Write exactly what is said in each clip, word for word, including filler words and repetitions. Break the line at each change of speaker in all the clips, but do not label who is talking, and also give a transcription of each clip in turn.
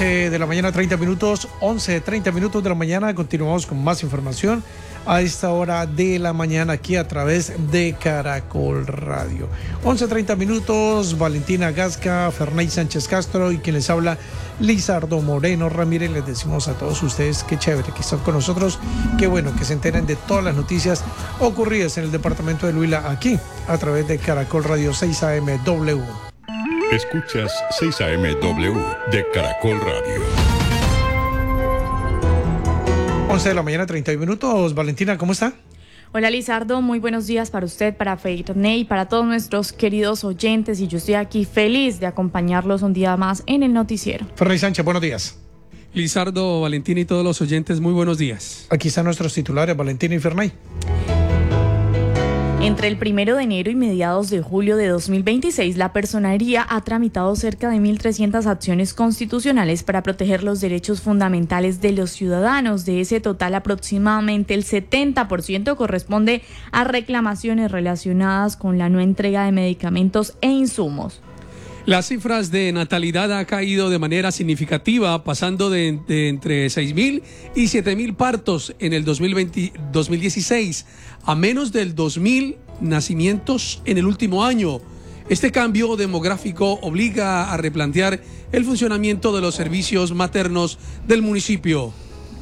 once de la mañana, treinta minutos, once, treinta minutos de la mañana. Continuamos con más información a esta hora de la mañana aquí a través de Caracol Radio. once, treinta minutos, Valentina Gasca, Ferney Sánchez Castro y quien les habla, Lizardo Moreno Ramírez. Les decimos a todos ustedes qué chévere que están con nosotros, qué bueno que se enteren de todas las noticias ocurridas en el departamento de Huila aquí a través de Caracol Radio seis A M W.
Escuchas seis A M W de Caracol Radio.
once de la mañana, treinta minutos. Valentina, ¿cómo está?
Hola Lizardo, muy buenos días para usted, para Ferney, para todos nuestros queridos oyentes, y yo estoy aquí feliz de acompañarlos un día más en el noticiero.
Ferney Sánchez, buenos días.
Lizardo, Valentina y todos los oyentes, muy buenos días.
Aquí están nuestros titulares, Valentina y Ferney.
Entre el primero de enero y mediados de julio de dos mil veintiséis, la Personería ha tramitado cerca de mil trescientas acciones constitucionales para proteger los derechos fundamentales de los ciudadanos. De ese total, aproximadamente el setenta por ciento corresponde a reclamaciones relacionadas con la no entrega de medicamentos e insumos.
Las cifras de natalidad han caído de manera significativa, pasando de, de entre seis mil y siete mil partos en el dos mil veinte, dos mil dieciséis a menos del dos mil nacimientos en el último año. Este cambio demográfico obliga a replantear el funcionamiento de los servicios maternos del municipio.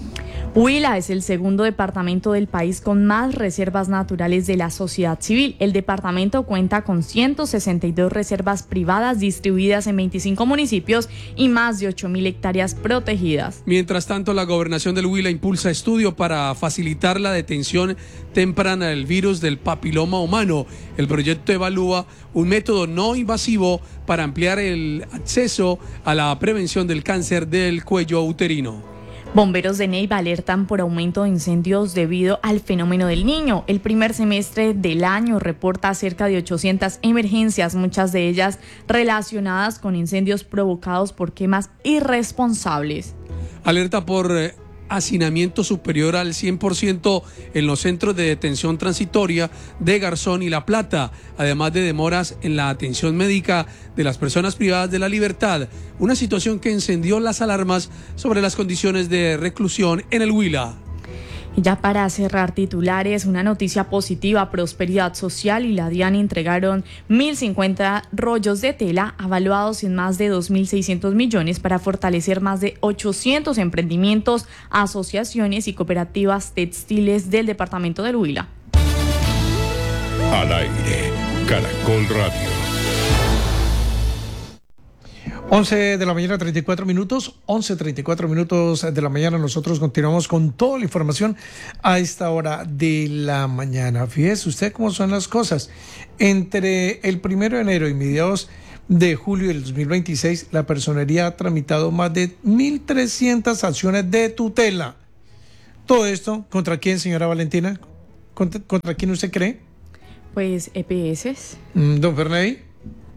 Huila es el segundo departamento del país con más reservas naturales de la sociedad civil. El departamento cuenta con ciento sesenta y dos reservas privadas distribuidas en veinticinco municipios y más de ocho mil hectáreas protegidas.
Mientras tanto, la gobernación del Huila impulsa estudio para facilitar la detención temprana del virus del papiloma humano. El proyecto evalúa un método no invasivo para ampliar el acceso a la prevención del cáncer del cuello uterino.
Bomberos de Neiva alertan por aumento de incendios debido al fenómeno del Niño. El primer semestre del año reporta cerca de ochocientas emergencias, muchas de ellas relacionadas con incendios provocados por quemas irresponsables.
Alerta por eh, hacinamiento superior al cien por ciento en los centros de detención transitoria de Garzón y La Plata, además de demoras en la atención médica de las personas privadas de la libertad, una situación que encendió las alarmas sobre las condiciones de reclusión en el Huila.
Y ya para cerrar titulares, una noticia positiva: Prosperidad Social y la DIAN entregaron mil cincuenta rollos de tela avaluados en más de dos mil seiscientos millones para fortalecer más de ochocientos emprendimientos, asociaciones y cooperativas textiles del departamento del Huila.
Al aire, Caracol Radio.
once de la mañana, treinta y cuatro minutos, once, treinta y cuatro minutos de la mañana. Nosotros continuamos con toda la información a esta hora de la mañana. Fíjese usted cómo son las cosas. Entre el primero de enero y mediados de julio del dos mil veintiséis, la Personería ha tramitado más de mil trescientas acciones de tutela. Todo esto, ¿contra quién, señora Valentina? ¿Contra, contra quién usted cree?
Pues E P S.
Mm, Don Ferney.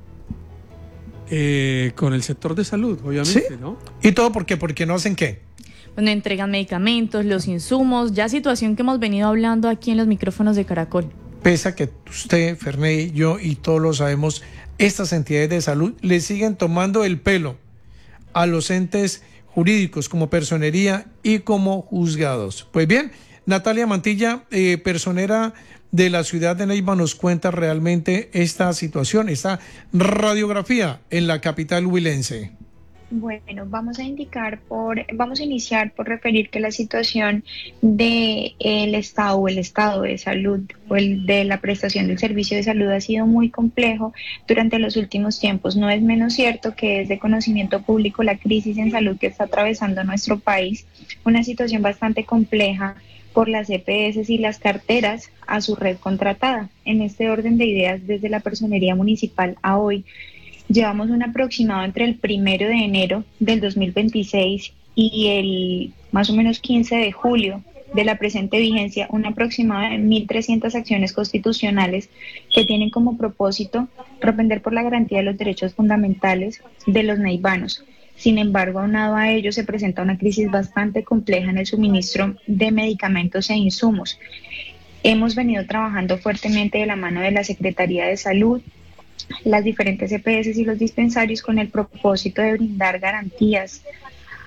Eh, con el sector de salud, obviamente,
¿Sí?
¿no?
¿Y todo por qué? ¿Porque no hacen qué?
Bueno, entregan medicamentos, los insumos, ya situación que hemos venido hablando aquí en los micrófonos de Caracol.
Pese a que usted, Ferney, yo y todos lo sabemos, estas entidades de salud le siguen tomando el pelo a los entes jurídicos como Personería y como juzgados. Pues bien, Natalia Mantilla, eh, personera de la ciudad de Neiva, nos cuenta realmente esta situación, esta radiografía en la capital huilense.
Bueno, vamos a indicar por, vamos a iniciar por referir que la situación de el estado o el estado de salud o el de la prestación del servicio de salud ha sido muy complejo durante los últimos tiempos. No es menos cierto que es de conocimiento público la crisis en salud que está atravesando nuestro país, una situación bastante compleja por las E P S y las carteras a su red contratada. En este orden de ideas, desde la Personería Municipal a hoy, llevamos un aproximado entre el primero de enero del dos mil veintiséis y el más o menos quince de julio de la presente vigencia, un aproximado de mil trescientas acciones constitucionales que tienen como propósito propender por la garantía de los derechos fundamentales de los neivanos. Sin embargo, aunado a ello, se presenta una crisis bastante compleja en el suministro de medicamentos e insumos. Hemos venido trabajando fuertemente de la mano de la Secretaría de Salud, las diferentes E P S y los dispensarios con el propósito de brindar garantías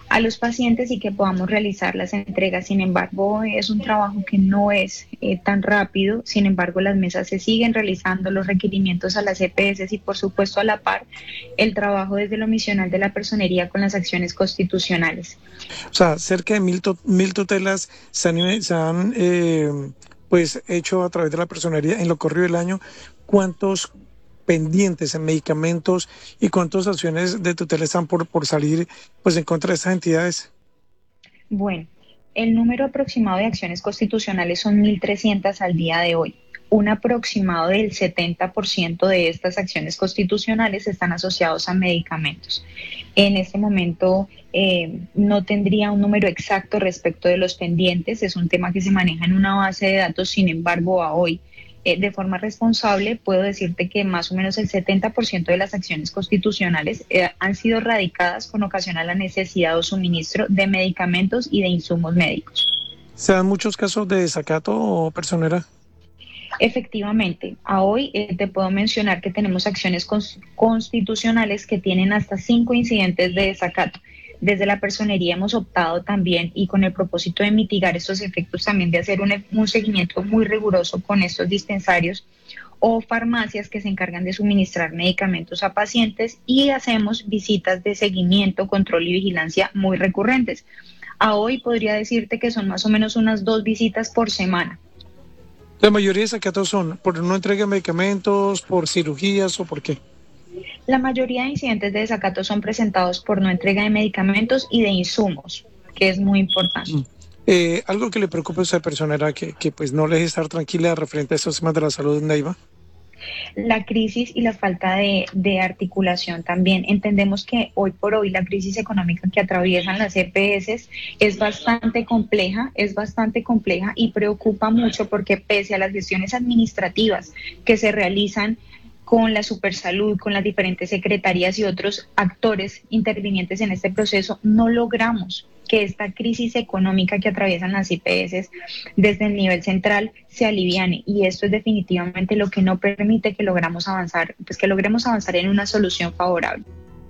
a los pacientes y que podamos realizar las entregas. Sin embargo, es un trabajo que no es eh, tan rápido. Sin embargo, las mesas se siguen realizando, los requerimientos a las E P S y por supuesto a la par el trabajo desde lo misional de la personería con las acciones constitucionales.
O sea, cerca de mil, to- mil tutelas se han, se han eh, pues hecho a través de la personería en lo corrido del año. ¿Cuántos pendientes en medicamentos y cuántas acciones de tutela están por, por salir pues en contra de estas entidades?
Bueno, el número aproximado de acciones constitucionales son mil trescientas al día de hoy. Un aproximado del setenta por ciento de estas acciones constitucionales están asociados a medicamentos. En este momento eh, no tendría un número exacto respecto de los pendientes, es un tema que se maneja en una base de datos. Sin embargo, a hoy, eh, de forma responsable, puedo decirte que más o menos el setenta por ciento de las acciones constitucionales eh, han sido radicadas con ocasión a la necesidad o suministro de medicamentos y de insumos médicos.
¿Se dan muchos casos de desacato, personera?
Efectivamente, a hoy eh, te puedo mencionar que tenemos acciones cons- constitucionales que tienen hasta cinco incidentes de desacato. Desde la personería hemos optado también, y con el propósito de mitigar estos efectos, también de hacer un, un seguimiento muy riguroso con estos dispensarios o farmacias que se encargan de suministrar medicamentos a pacientes, y hacemos visitas de seguimiento, control y vigilancia muy recurrentes. A hoy podría decirte que son más o menos unas dos visitas por semana.
La mayoría de desacatos son por no entrega de medicamentos, por cirugías o por qué.
La mayoría de incidentes de desacato son presentados por no entrega de medicamentos y de insumos, que es muy importante.
Mm. Eh, algo que le preocupa a esa personera que, que pues no le deje estar tranquila referente a estos temas de la salud, Neiva.
La crisis y la falta de, de articulación también. Entendemos que hoy por hoy la crisis económica que atraviesan las E P S es bastante compleja, es bastante compleja y preocupa mucho porque pese a las gestiones administrativas que se realizan con la Supersalud, con las diferentes secretarías y otros actores intervinientes en este proceso, no logramos que esta crisis económica que atraviesan las I P S desde el nivel central se aliviane, y esto es definitivamente lo que no permite que logramos avanzar, pues que logremos avanzar en una solución favorable.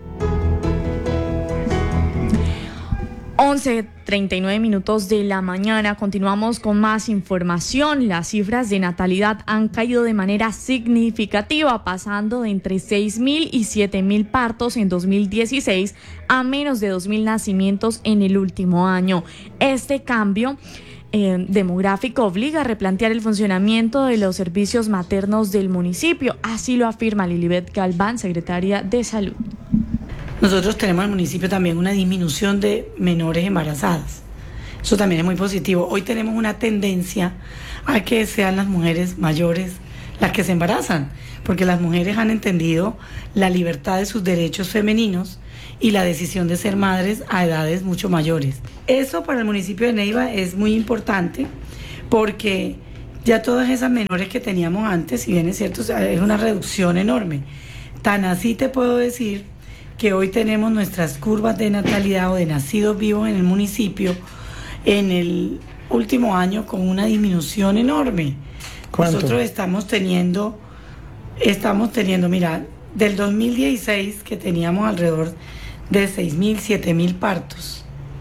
once treinta y nueve minutos de la mañana, continuamos con más información. Las cifras de natalidad han caído de manera significativa, pasando de entre seis mil y siete mil partos en dos mil dieciséis a menos de dos mil nacimientos en el último año. Este cambio eh, demográfico obliga a replantear el funcionamiento de los servicios maternos del municipio, así lo afirma Lilibet Galván, secretaria de Salud.
Nosotros tenemos en el municipio también una disminución de menores embarazadas. Eso también es muy positivo. Hoy tenemos una tendencia a que sean las mujeres mayores las que se embarazan, porque las mujeres han entendido la libertad de sus derechos femeninos y la decisión de ser madres a edades mucho mayores. Eso para el municipio de Neiva es muy importante porque ya todas esas menores que teníamos antes, si bien es cierto, es una reducción enorme. Tan así te puedo decir que hoy tenemos nuestras curvas de natalidad o de nacidos vivos en el municipio en el último año con una disminución enorme. ¿Cuánto? Nosotros estamos teniendo, estamos teniendo, mira, del dos mil dieciséis que teníamos alrededor de seis mil, siete mil partos.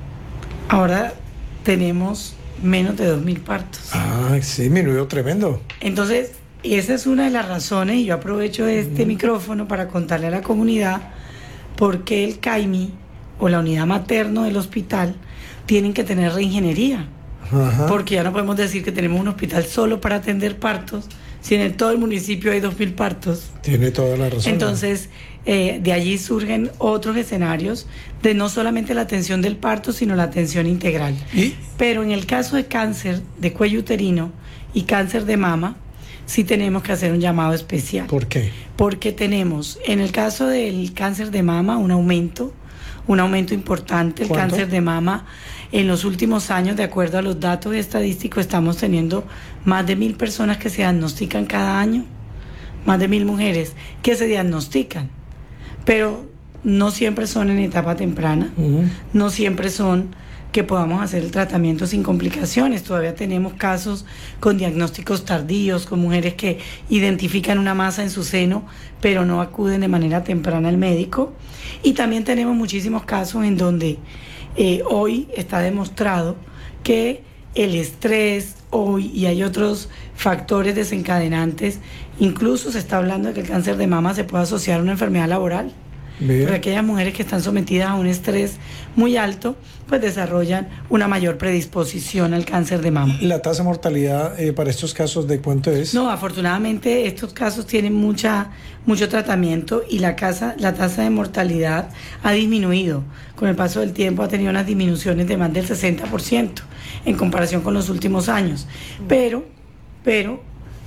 Ahora tenemos menos de dos mil partos.
Ah, sí, disminuyó tremendo.
Entonces, esa es una de las razones, y yo aprovecho este uh-huh. micrófono para contarle a la comunidad por qué el CAIMI o la unidad materno del hospital tienen que tener reingeniería. Ajá. Porque ya no podemos decir que tenemos un hospital solo para atender partos, si en el, todo el municipio hay dos mil partos.
Tiene toda la razón.
Entonces, eh, de allí surgen otros escenarios de no solamente la atención del parto, sino la atención integral. ¿Y? Pero en el caso de cáncer de cuello uterino y cáncer de mama, sí tenemos que hacer un llamado especial.
¿Por qué?
Porque tenemos, en el caso del cáncer de mama, un aumento, un aumento importante. El
¿Cuánto?
Cáncer de mama, en los últimos años, de acuerdo a los datos estadísticos, estamos teniendo más de mil personas que se diagnostican cada año, más de mil mujeres que se diagnostican, pero no siempre son en etapa temprana, uh-huh. no siempre son que podamos hacer el tratamiento sin complicaciones. Todavía tenemos casos con diagnósticos tardíos, con mujeres que identifican una masa en su seno, pero no acuden de manera temprana al médico. Y también tenemos muchísimos casos en donde Eh, hoy está demostrado que el estrés hoy y hay otros factores desencadenantes, incluso se está hablando de que el cáncer de mama se puede asociar a una enfermedad laboral. Bien. Porque aquellas mujeres que están sometidas a un estrés muy alto, pues desarrollan una mayor predisposición al cáncer de mama.
¿La tasa de mortalidad eh, para estos casos de cuánto es?
No, afortunadamente estos casos tienen mucha, mucho tratamiento y la, casa, la tasa de mortalidad ha disminuido. Con el paso del tiempo ha tenido unas disminuciones de más del sesenta por ciento en comparación con los últimos años. Pero, pero...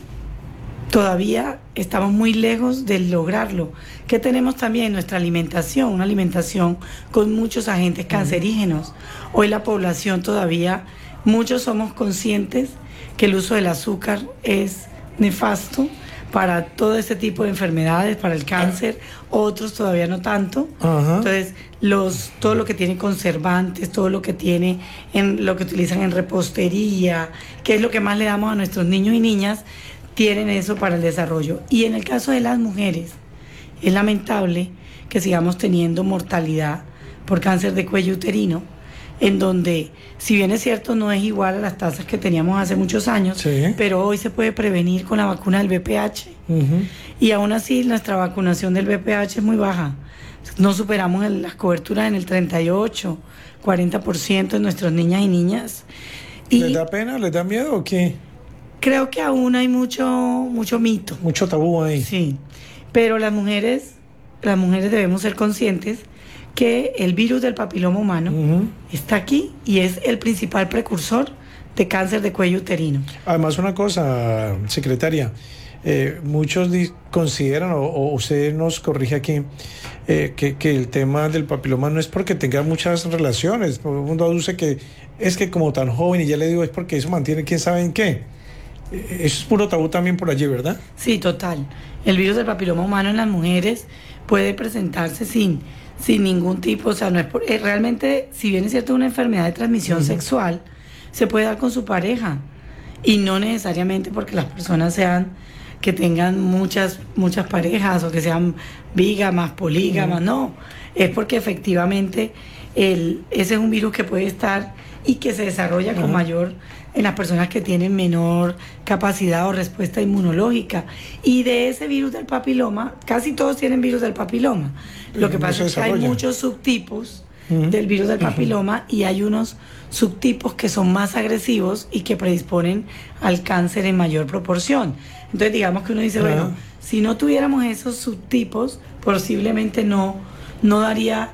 todavía estamos muy lejos de lograrlo. ¿Qué tenemos también? Nuestra alimentación, una alimentación con muchos agentes cancerígenos. Hoy la población todavía, muchos somos conscientes que el uso del azúcar es nefasto para todo este tipo de enfermedades, para el cáncer, otros todavía no tanto. Ajá. Entonces, los, todo lo que tiene conservantes, todo lo que tiene en lo que utilizan en repostería, que es lo que más le damos a nuestros niños y niñas, tienen eso para el desarrollo. Y en el caso de las mujeres, es lamentable que sigamos teniendo mortalidad por cáncer de cuello uterino, en donde, si bien es cierto, no es igual a las tasas que teníamos hace muchos años, sí, pero hoy se puede prevenir con la vacuna del V P H. Uh-huh. Y aún así, nuestra vacunación del V P H es muy baja. No superamos el, las coberturas en el treinta y ocho, cuarenta por ciento de nuestras niñas y niñas. Y
¿les da pena? ¿Les da miedo o qué?
Creo que aún hay mucho, mucho mito.
Mucho tabú ahí.
Sí, pero las mujeres, las mujeres debemos ser conscientes que el virus del papiloma humano uh-huh. está aquí y es el principal precursor de cáncer de cuello uterino.
Además, una cosa, secretaria, eh, muchos consideran, o, o usted nos corrige aquí, eh, que, que el tema del papiloma no es porque tenga muchas relaciones. Todo el mundo aduce que es que como tan joven, y ya le digo, es porque eso mantiene quién sabe en qué. Eso es puro tabú también por allí, ¿verdad?
Sí, total. El virus del papiloma humano en las mujeres puede presentarse sin, sin ningún tipo, o sea, no es por, eh, realmente, si bien es cierto una enfermedad de transmisión uh-huh. sexual, se puede dar con su pareja y no necesariamente porque las personas sean, que tengan muchas, muchas parejas o que sean bigamas, polígamas, uh-huh. no, es porque efectivamente el, ese es un virus que puede estar y que se desarrolla uh-huh. con mayor en las personas que tienen menor capacidad o respuesta inmunológica. Y de ese virus del papiloma, casi todos tienen virus del papiloma. Lo que no pasa es que hay muchos subtipos uh-huh. del virus del papiloma uh-huh. y hay unos subtipos que son más agresivos y que predisponen al cáncer en mayor proporción. Entonces digamos que uno dice, uh-huh. bueno, si no tuviéramos esos subtipos, posiblemente no, no daría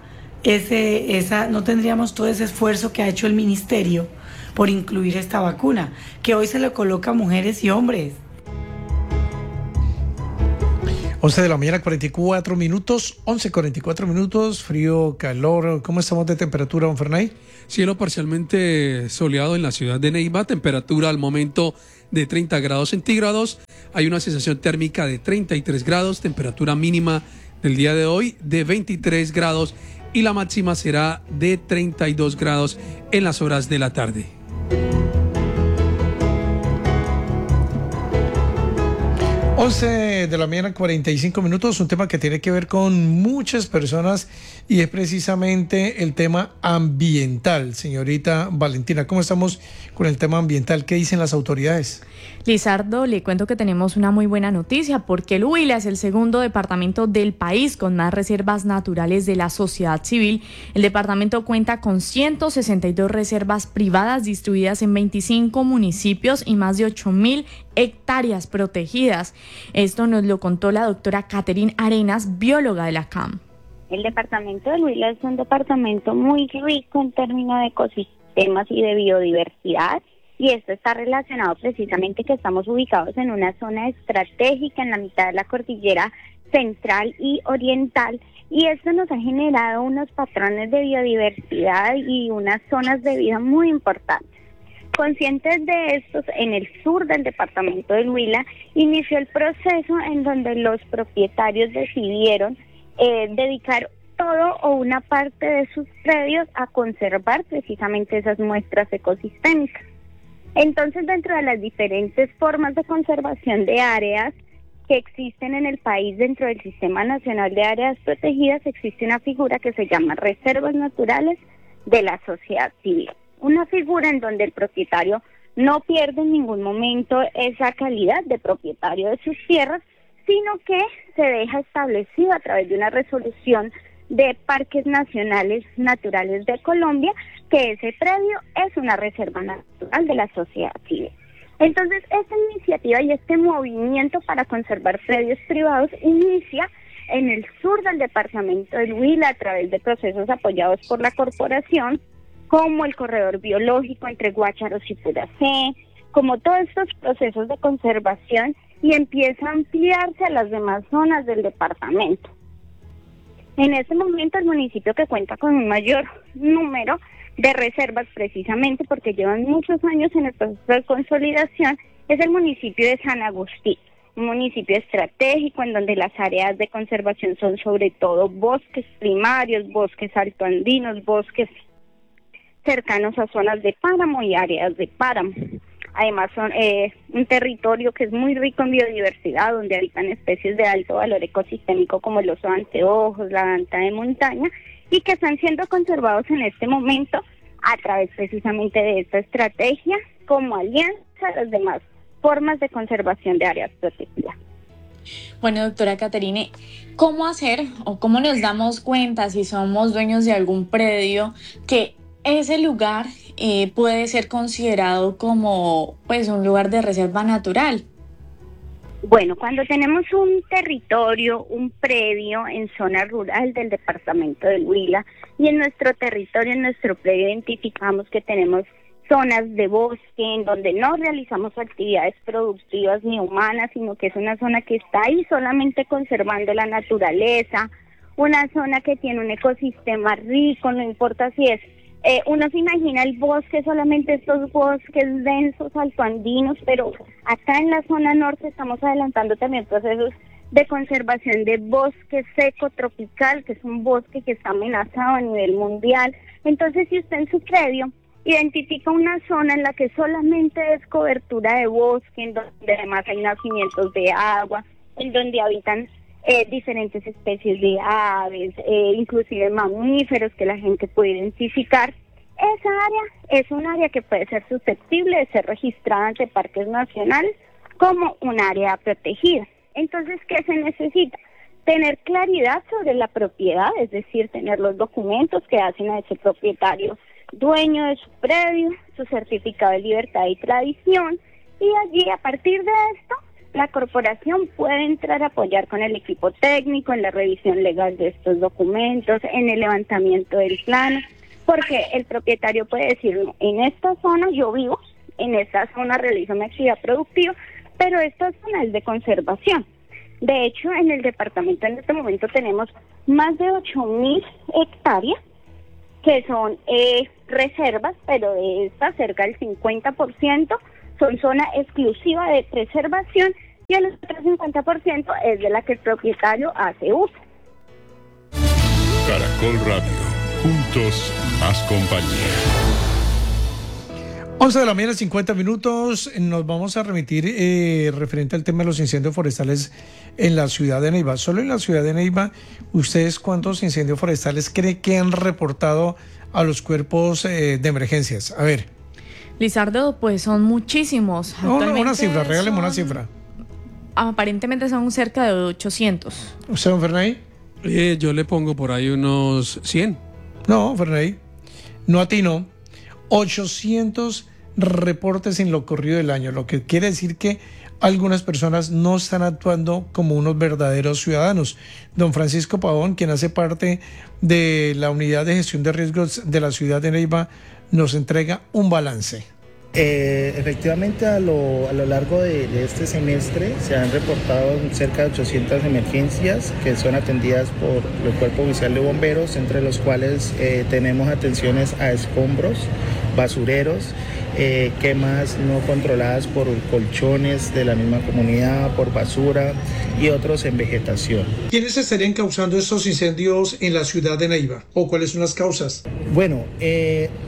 ese, esa, no tendríamos todo ese esfuerzo que ha hecho el ministerio por incluir esta vacuna, que hoy se le coloca a mujeres y hombres.
once de la mañana, cuarenta y cuatro minutos, once cuarenta y cuatro minutos, frío, calor. ¿Cómo estamos de temperatura, don Fernay?
Cielo parcialmente soleado en la ciudad de Neiva, temperatura al momento de treinta grados centígrados, hay una sensación térmica de treinta y tres grados, temperatura mínima del día de hoy de veintitrés grados y la máxima será de treinta y dos grados en las horas de la tarde.
once de la mañana, cuarenta y cinco minutos, un tema que tiene que ver con muchas personas y es precisamente el tema ambiental. Señorita Valentina, ¿cómo estamos con el tema ambiental? ¿Qué dicen las autoridades?
Lizardo, le cuento que tenemos una muy buena noticia porque el Huila es el segundo departamento del país con más reservas naturales de la sociedad civil. El departamento cuenta con ciento sesenta y dos reservas privadas distribuidas en veinticinco municipios y más de ocho mil hectáreas protegidas. Esto nos lo contó la doctora Catherine Arenas, bióloga de la C A M.
El departamento del Huila es un departamento muy rico en términos de ecosistemas y de biodiversidad. Y esto está relacionado precisamente que estamos ubicados en una zona estratégica en la mitad de la cordillera central y oriental, y esto nos ha generado unos patrones de biodiversidad y unas zonas de vida muy importantes. Conscientes de estos, en el sur del departamento del Huila inició el proceso en donde los propietarios decidieron eh, dedicar todo o una parte de sus predios a conservar precisamente esas muestras ecosistémicas. Entonces, dentro de las diferentes formas de conservación de áreas que existen en el país dentro del Sistema Nacional de Áreas Protegidas, existe una figura que se llama reservas naturales de la sociedad civil. Una figura en donde el propietario no pierde en ningún momento esa calidad de propietario de sus tierras, sino que se deja establecido a través de una resolución de Parques Nacionales Naturales de Colombia que ese predio es una reserva natural de la sociedad civil. Entonces, esta iniciativa y este movimiento para conservar predios privados inicia en el sur del departamento del Huila a través de procesos apoyados por la corporación, como el corredor biológico entre Guácharos y Puracé, como todos estos procesos de conservación, y empieza a ampliarse a las demás zonas del departamento. En este momento el municipio que cuenta con un mayor número de reservas, precisamente porque llevan muchos años en el proceso de consolidación, es el municipio de San Agustín, un municipio estratégico en donde las áreas de conservación son sobre todo bosques primarios, bosques altoandinos, bosques cercanos a zonas de páramo y áreas de páramo. Además son eh, un territorio que es muy rico en biodiversidad, donde habitan especies de alto valor ecosistémico como el oso de anteojos, la danta de montaña, y que están siendo conservados en este momento a través precisamente de esta estrategia como alianza a las demás formas de conservación de áreas protegidas.
Bueno, doctora Caterine, ¿cómo hacer o cómo nos damos cuenta si somos dueños de algún predio que ese lugar eh, puede ser considerado como pues un lugar de reserva natural?
Bueno, cuando tenemos un territorio, un predio en zona rural del departamento del Huila, y en nuestro territorio, en nuestro predio, identificamos que tenemos zonas de bosque en donde no realizamos actividades productivas ni humanas, sino que es una zona que está ahí solamente conservando la naturaleza, una zona que tiene un ecosistema rico, no importa si es Eh, uno se imagina el bosque, solamente estos bosques densos, altoandinos, pero acá en la zona norte estamos adelantando también procesos de conservación de bosque seco tropical, que es un bosque que está amenazado a nivel mundial. Entonces, si usted en su predio identifica una zona en la que solamente es cobertura de bosque, en donde además hay nacimientos de agua, en donde habitan Eh, diferentes especies de aves, eh, inclusive mamíferos que la gente puede identificar, esa área es un área que puede ser susceptible de ser registrada ante parques nacionales como un área protegida. Entonces, ¿qué se necesita? Tener claridad sobre la propiedad, es decir, tener los documentos que hacen a ese propietario dueño de su predio, su certificado de libertad y tradición, y allí, a partir de esto, la corporación puede entrar a apoyar con el equipo técnico en la revisión legal de estos documentos, en el levantamiento del plano, porque el propietario puede decir, no, en esta zona yo vivo, en esta zona realizo mi actividad productiva, pero esta zona es de conservación. De hecho, en el departamento en este momento tenemos más de ocho mil hectáreas que son eh, reservas, pero de estas cerca del cincuenta por ciento son zona exclusiva de preservación y el otro cincuenta por ciento es de la que el propietario hace uso.
Caracol Radio, juntos más compañía.
once de la mañana, cincuenta minutos. Nos vamos a remitir eh, referente al tema de los incendios forestales en la ciudad de Neiva. Solo en la ciudad de Neiva, ¿ustedes cuántos incendios forestales creen que han reportado a los cuerpos eh, de emergencias? A ver.
Lizardo, pues son muchísimos.
No, no, una cifra, regáleme una cifra.
Aparentemente son cerca de ochocientos.
¿Usted, don Fernay?
Eh, yo le pongo por ahí unos cien.
No, Fernay. No atino. ochocientos reportes en lo corrido del año, lo que quiere decir que algunas personas no están actuando como unos verdaderos ciudadanos. Don Francisco Pavón, quien hace parte de la unidad de gestión de riesgos de la ciudad de Neiva, nos entrega un balance.
Eh, efectivamente, a lo, a lo largo de, de este semestre se han reportado cerca de ochocientas emergencias que son atendidas por el Cuerpo Oficial de Bomberos, entre los cuales eh, tenemos atenciones a escombros, basureros, eh, quemas no controladas por colchones de la misma comunidad, por basura y otros en vegetación.
¿Quiénes estarían causando estos incendios en la ciudad de Neiva? ¿O cuáles son las causas?
Bueno, eh,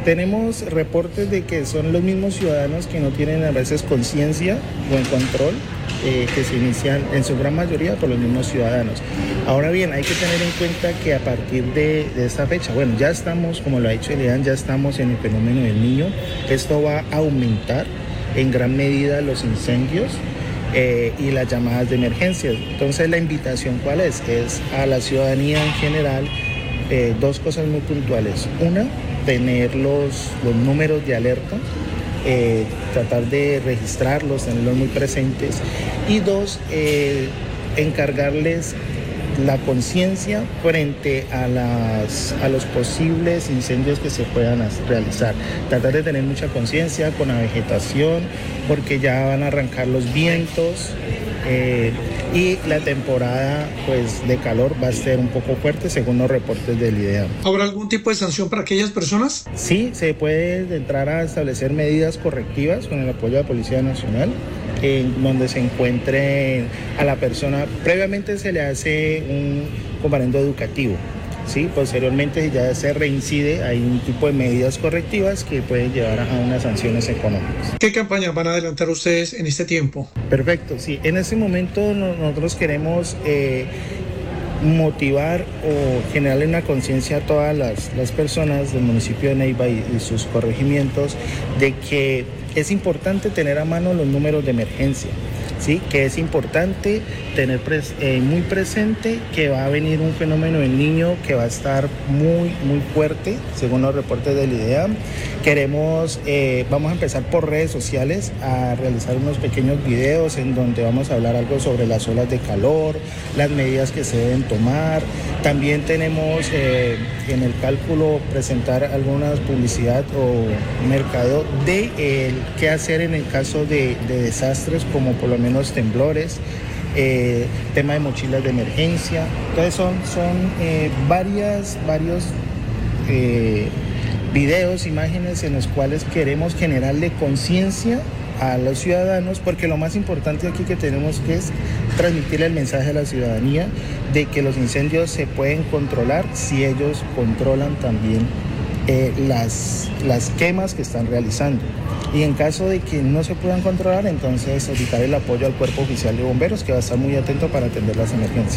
tenemos reportes de que son los mismos ciudadanos que no tienen a veces conciencia o en control, eh, que se inician en su gran mayoría por los mismos ciudadanos. Ahora bien, hay que tener en cuenta que a partir de, de esta fecha, bueno, ya estamos, como lo ha dicho Elian, ya estamos en el fenómeno del niño. Esto va a aumentar en gran medida los incendios eh, y las llamadas de emergencia. Entonces, la invitación, ¿cuál es? Es a la ciudadanía en general, eh, dos cosas muy puntuales. Una, tener los, los números de alerta, eh, tratar de registrarlos, tenerlos muy presentes. Y dos, eh, encargarles la conciencia frente a, las, a los posibles incendios que se puedan realizar. Tratar de tener mucha conciencia con la vegetación, porque ya van a arrancar los vientos eh, y la temporada pues, de calor va a ser un poco fuerte según los reportes del IDEAM.
¿Habrá algún tipo de sanción para aquellas personas?
Sí, se puede entrar a establecer medidas correctivas con el apoyo de la Policía Nacional, en donde se encuentre a la persona. Previamente se le hace un comparendo educativo, ¿sí? Posteriormente ya se reincide, hay un tipo de medidas correctivas que pueden llevar a unas sanciones económicas.
¿Qué campañas van a adelantar ustedes en este tiempo?
Perfecto, sí. En este momento nosotros queremos eh, motivar o generarle una conciencia a todas las, las personas del municipio de Neiva y, y sus corregimientos de que es importante tener a mano los números de emergencia, ¿sí? Que es importante tener pres- eh, muy presente que va a venir un fenómeno del niño que va a estar muy, muy fuerte, según los reportes del IDEAM. Queremos, eh, vamos a empezar por redes sociales a realizar unos pequeños videos en donde vamos a hablar algo sobre las olas de calor, las medidas que se deben tomar. También tenemos eh, en el cálculo presentar alguna publicidad o mercado de eh, qué hacer en el caso de, de desastres, como por lo menos temblores, eh, tema de mochilas de emergencia. Entonces son, son eh, varias, varios eh, videos, imágenes en los cuales queremos generarle conciencia a los ciudadanos, porque lo más importante aquí que tenemos que es transmitirle el mensaje a la ciudadanía de que los incendios se pueden controlar si ellos controlan también eh, las, las quemas que están realizando. Y en caso de que no se puedan controlar, entonces solicitar el apoyo al Cuerpo Oficial de Bomberos, que va a estar muy atento para atender las emergencias.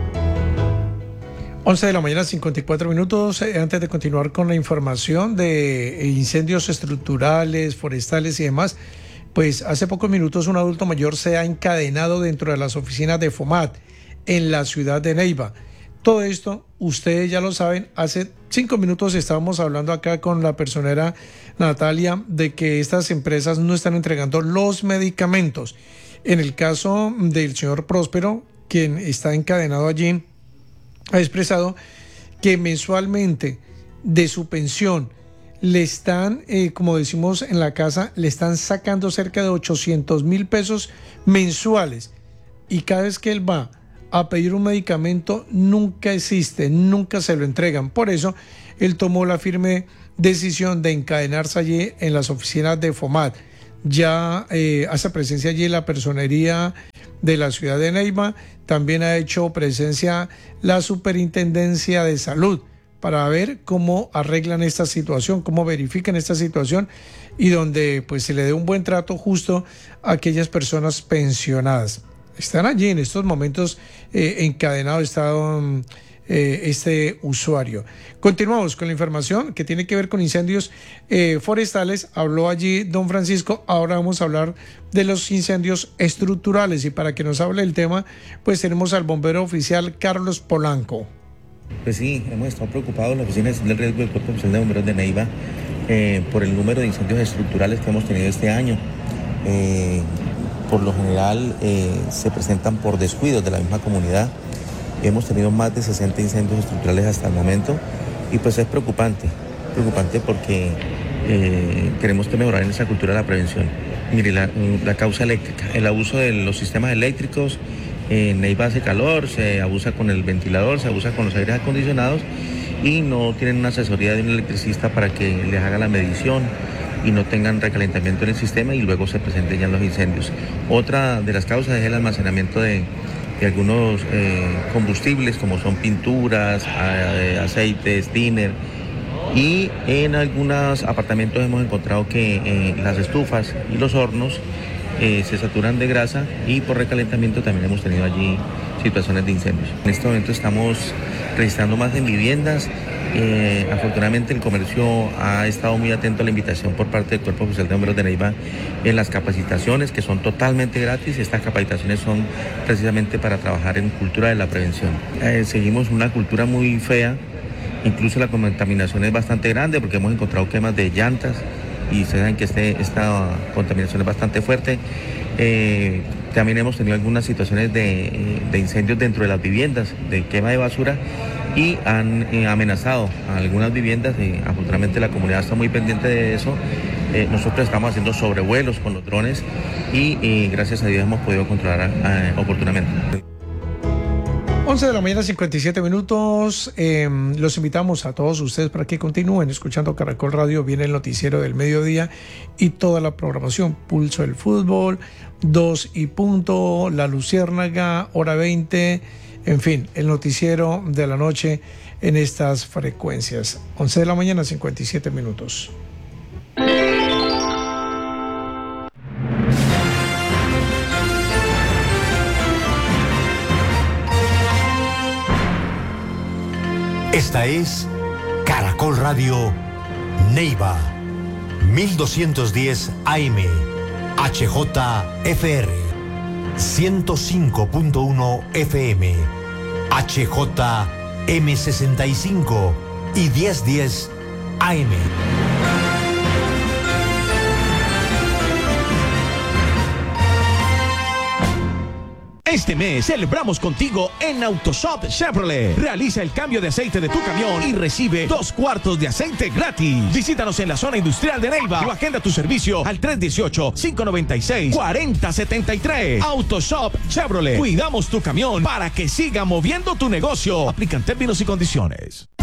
once de la mañana, cincuenta y cuatro minutos. Eh, antes de continuar con la información de incendios estructurales, forestales y demás, pues hace pocos minutos un adulto mayor se ha encadenado dentro de las oficinas de FOMAT en la ciudad de Neiva. Todo esto, ustedes ya lo saben, hace cinco minutos estábamos hablando acá con la personera Natalia de que estas empresas no están entregando los medicamentos. En el caso del señor Próspero, quien está encadenado allí, ha expresado que mensualmente de su pensión le están, eh, como decimos en la casa, le están sacando cerca de ochocientos mil pesos mensuales, y cada vez que él va a pedir un medicamento nunca existe, nunca se lo entregan. Por eso él tomó la firme decisión de encadenarse allí en las oficinas de FOMAT. Ya eh, hace presencia allí la personería de la ciudad de Neiva, también ha hecho presencia la Superintendencia de Salud para ver cómo arreglan esta situación, cómo verifican esta situación y donde pues se le dé un buen trato justo a aquellas personas pensionadas. Están allí en estos momentos eh, encadenado estado eh, este usuario. Continuamos con la información que tiene que ver con incendios eh, forestales. Habló allí don Francisco. Ahora vamos a hablar de los incendios estructurales, y para que nos hable el tema, pues tenemos al bombero oficial Carlos Polanco.
Pues sí, hemos estado preocupados en la Oficina del Riesgo del Cuerpo Oficial de Bomberos de Neiva eh, por el número de incendios estructurales que hemos tenido este año. Eh, por lo general eh, se presentan por descuidos de la misma comunidad. Hemos tenido más de sesenta incendios estructurales hasta el momento y pues es preocupante, preocupante porque eh, tenemos que mejorar en esa cultura de la prevención. Mire, la, la causa eléctrica, el abuso de los sistemas eléctricos. En Neiva hace calor, se abusa con el ventilador, se abusa con los aires acondicionados y no tienen una asesoría de un electricista para que les haga la medición y no tengan recalentamiento en el sistema y luego se presenten ya los incendios. Otra de las causas es el almacenamiento de, de algunos eh, combustibles como son pinturas, a, aceites, thinner, Y en algunos apartamentos hemos encontrado que eh, las estufas y los hornos eh, se saturan de grasa y por recalentamiento también hemos tenido allí situaciones de incendios. En este momento estamos registrando más en viviendas. Eh, afortunadamente el comercio ha estado muy atento a la invitación por parte del Cuerpo Oficial de Bomberos de Neiva en las capacitaciones, que son totalmente gratis. Estas capacitaciones son precisamente para trabajar en cultura de la prevención. Eh, seguimos una cultura muy fea, incluso la contaminación es bastante grande porque hemos encontrado quemas de llantas y ustedes saben que este, esta contaminación es bastante fuerte. Eh, también hemos tenido algunas situaciones de, de incendios dentro de las viviendas, de quema de basura, y han eh, amenazado a algunas viviendas. Y afortunadamente la comunidad está muy pendiente de eso. Eh, nosotros estamos haciendo sobrevuelos con los drones y, y gracias a Dios hemos podido controlar eh, oportunamente.
once de la mañana, cincuenta y siete minutos. Eh, los invitamos a todos ustedes para que continúen escuchando Caracol Radio. Viene el noticiero del mediodía y toda la programación. Pulso del fútbol, dos y punto, La Luciérnaga, hora veinte. En fin, el noticiero de la noche en estas frecuencias. once de la mañana, cincuenta y siete minutos.
Esta es Caracol Radio Neiva, mil doscientos diez A M, H J F R, ciento cinco punto uno F M, H J M sesenta y cinco y diez diez A M.
Este mes celebramos contigo en AutoShop Chevrolet. Realiza el cambio de aceite de tu camión y recibe dos cuartos de aceite gratis. Visítanos en la zona industrial de Neiva o agenda tu servicio al tres uno ocho, cinco nueve seis, cuatro cero siete tres. AutoShop Chevrolet. Cuidamos tu camión para que siga moviendo tu negocio. Aplican términos y condiciones.